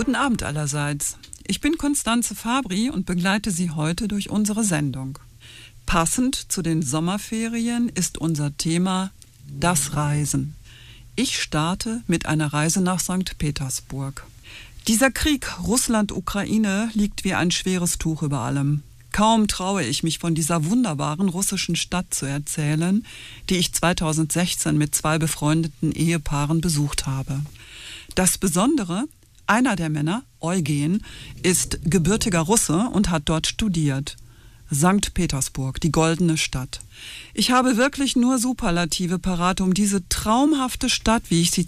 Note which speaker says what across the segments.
Speaker 1: Guten Abend allerseits. Ich bin Constanze Fabri und begleite Sie heute durch unsere Sendung. Passend zu den Sommerferien ist unser Thema das Reisen. Ich starte mit einer Reise nach St. Petersburg. Dieser Krieg Russland-Ukraine liegt wie ein schweres Tuch über allem. Kaum traue ich mich von dieser wunderbaren russischen Stadt zu erzählen, die ich 2016 mit 2 befreundeten Ehepaaren besucht habe. Das Besondere: einer der Männer, Eugen, ist gebürtiger Russe und hat dort studiert. St. Petersburg, die goldene Stadt. Ich habe wirklich nur Superlative parat, um diese traumhafte Stadt, wie ich sie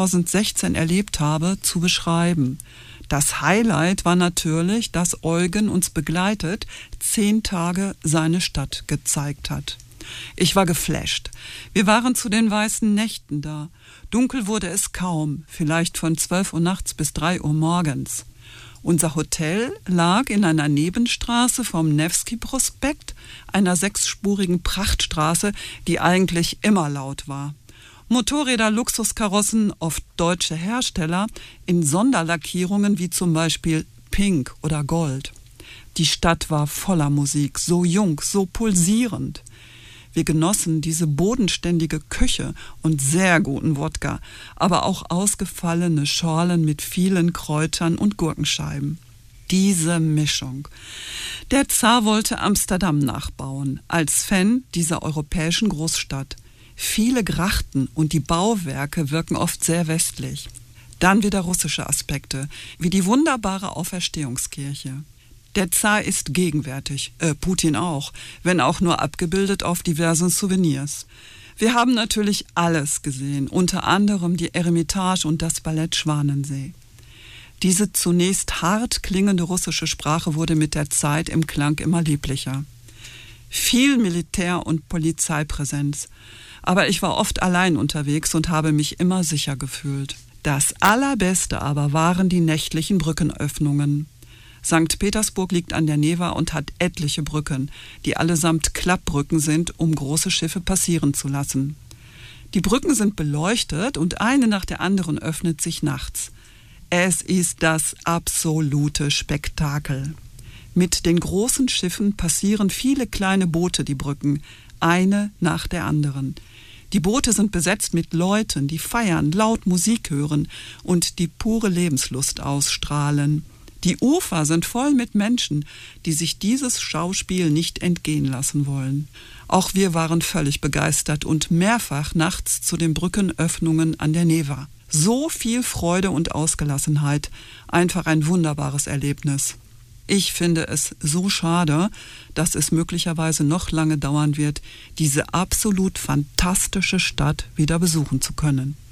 Speaker 1: 2016 erlebt habe, zu beschreiben. Das Highlight war natürlich, dass Eugen uns begleitet 10 Tage seine Stadt gezeigt hat. Ich war geflasht. Wir waren zu den weißen Nächten da. Dunkel wurde es kaum, vielleicht von 12 Uhr nachts bis 3 Uhr morgens. Unser Hotel lag in einer Nebenstraße vom Newski-Prospekt, einer 6-spurigen Prachtstraße, die eigentlich immer laut war. Motorräder, Luxuskarossen, oft deutsche Hersteller, in Sonderlackierungen wie zum Beispiel Pink oder Gold. Die Stadt war voller Musik, so jung, so pulsierend. Wir genossen diese bodenständige Küche und sehr guten Wodka, aber auch ausgefallene Schorlen mit vielen Kräutern und Gurkenscheiben. Diese Mischung. Der Zar wollte Amsterdam nachbauen, als Fan dieser europäischen Großstadt. Viele Grachten und die Bauwerke wirken oft sehr westlich. Dann wieder russische Aspekte, wie die wunderbare Auferstehungskirche. Der Zar ist gegenwärtig, Putin auch, wenn auch nur abgebildet auf diversen Souvenirs. Wir haben natürlich alles gesehen, unter anderem die Eremitage und das Ballett Schwanensee. Diese zunächst hart klingende russische Sprache wurde mit der Zeit im Klang immer lieblicher. Viel Militär- und Polizeipräsenz. Aber ich war oft allein unterwegs und habe mich immer sicher gefühlt. Das Allerbeste aber waren die nächtlichen Brückenöffnungen. St. Petersburg liegt an der Newa und hat etliche Brücken, die allesamt Klappbrücken sind, um große Schiffe passieren zu lassen. Die Brücken sind beleuchtet und eine nach der anderen öffnet sich nachts. Es ist das absolute Spektakel. Mit den großen Schiffen passieren viele kleine Boote die Brücken, eine nach der anderen. Die Boote sind besetzt mit Leuten, die feiern, laut Musik hören und die pure Lebenslust ausstrahlen. Die Ufer sind voll mit Menschen, die sich dieses Schauspiel nicht entgehen lassen wollen. Auch wir waren völlig begeistert und mehrfach nachts zu den Brückenöffnungen an der Newa. So viel Freude und Ausgelassenheit, einfach ein wunderbares Erlebnis. Ich finde es so schade, dass es möglicherweise noch lange dauern wird, diese absolut fantastische Stadt wieder besuchen zu können.